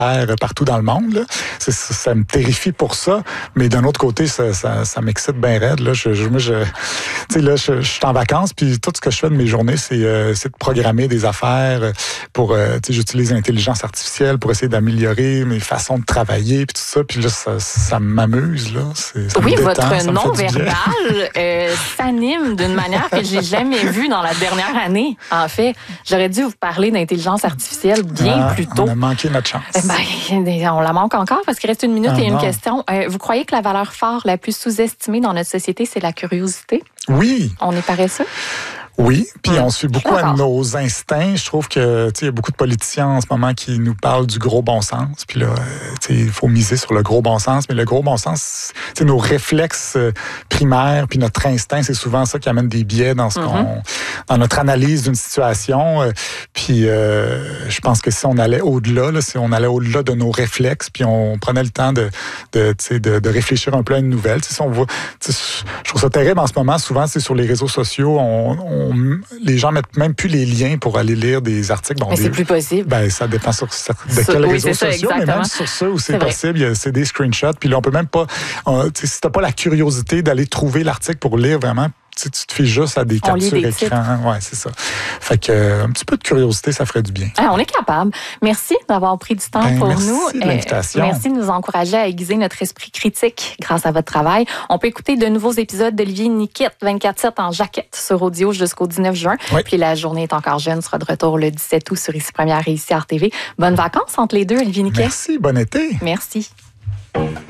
partout dans le monde. Là. Ça me terrifie pour ça, mais d'un autre côté, ça m'excite bien raide. Là. Je suis en vacances, puis tout ce que je fais de mes journées, c'est de programmer des affaires pour... j'utilise l'intelligence artificielle pour essayer d'améliorer mes façons de travailler, puis tout ça. Puis là, ça m'amuse. Là. Oui, votre non-verbal s'anime d'une manière que j'ai jamais vue dans la dernière année. En fait, j'aurais dû vous parler d'intelligence artificielle bien plus tôt. On a manqué notre chance. On la manque encore parce qu'il reste une minute et une question. Vous croyez que la valeur phare la plus sous-estimée dans notre société, c'est la curiosité? Oui. On est paresseux? Oui, puis on se fait beaucoup à nos instincts. Je trouve que il y a beaucoup de politiciens en ce moment qui nous parlent du gros bon sens. Puis là, il faut miser sur le gros bon sens. Mais le gros bon sens, c'est nos réflexes primaires, puis notre instinct, c'est souvent ça qui amène des biais dans dans notre analyse d'une situation. Puis je pense que si on allait au-delà, si on allait au-delà de nos réflexes, puis on prenait le temps de réfléchir un peu à une nouvelle. Si on voit, je trouve ça terrible en ce moment. Souvent, c'est sur les réseaux sociaux, les gens mettent même plus les liens pour aller lire des articles. Mais c'est plus possible. Ça dépend de quels réseaux sociaux, mais même sur ceux où c'est possible, c'est des screenshots. Puis là, on peut même pas... si t'as pas la curiosité d'aller trouver l'article pour lire vraiment, tu te fais juste à des captures écran. Ouais, c'est ça. Fait que un petit peu de curiosité, ça ferait du bien. On est capable. Merci d'avoir pris du temps pour nous. Merci de l'invitation. Merci de nous encourager à aiguiser notre esprit critique grâce à votre travail. On peut écouter de nouveaux épisodes d'Olivier Niquette, 24/7 en jaquette sur audio jusqu'au 19 juin. Oui. Puis La journée est encore jeune sera de retour le 17 août sur Ici Première et Ici RTV. Bonnes vacances entre les deux, Olivier Niquette. Merci. Bon été. Merci.